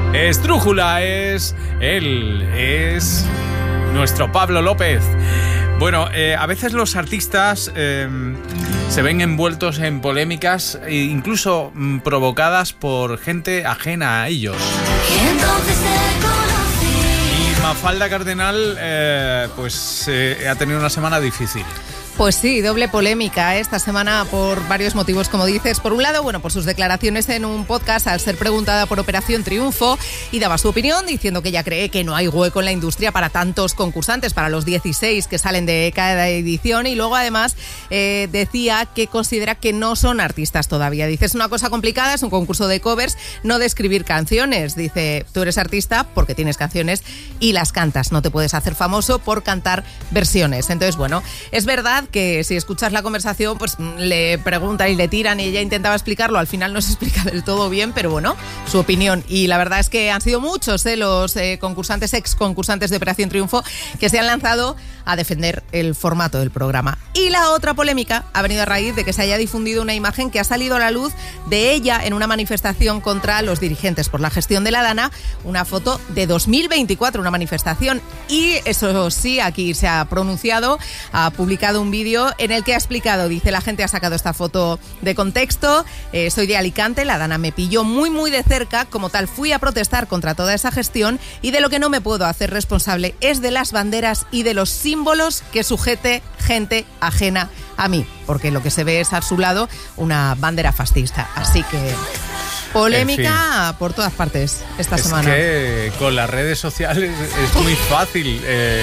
Esdrújula es nuestro Pablo López. Bueno, a veces los artistas se ven envueltos en polémicas, incluso provocadas por gente ajena a ellos. Y Mafalda Cardenal ha tenido una semana difícil. Pues sí, doble polémica esta semana por varios motivos, como dices. Por un lado, por sus declaraciones en un podcast al ser preguntada por Operación Triunfo, y daba su opinión diciendo que ella cree que no hay hueco en la industria para tantos concursantes, para los 16 que salen de cada edición, y luego además decía que considera que no son artistas todavía. Dice, es una cosa complicada, es un concurso de covers, no de escribir canciones. Dice, tú eres artista porque tienes canciones y las cantas, no te puedes hacer famoso por cantar versiones. Entonces, es verdad que si escuchas la conversación, pues le preguntan y le tiran y ella intentaba explicarlo, al final no se explica del todo bien, pero su opinión. Y la verdad es que han sido muchos los ex concursantes de Operación Triunfo que se han lanzado a defender el formato del programa. Y la otra polémica ha venido a raíz de que se haya difundido una imagen que ha salido a la luz de ella en una manifestación contra los dirigentes por la gestión de la Dana, una foto de 2024, una manifestación. Y eso sí, aquí se ha pronunciado, ha publicado un vídeo en el que ha explicado, dice, la gente ha sacado esta foto de contexto, soy de Alicante, la Dana me pilló muy muy de cerca, como tal fui a protestar contra toda esa gestión, y de lo que no me puedo hacer responsable es de las banderas y de los símbolos que sujete gente ajena a mí, porque lo que se ve es a su lado una bandera fascista. Así que polémica por todas partes esta semana. Es que con las redes sociales es muy fácil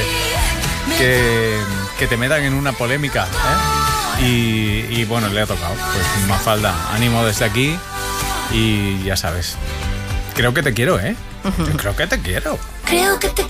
que te metan en una polémica, y le ha tocado. Pues Mafalda, ánimo desde aquí, y ya sabes, creo que te quiero, Yo creo que te quiero. Creo que te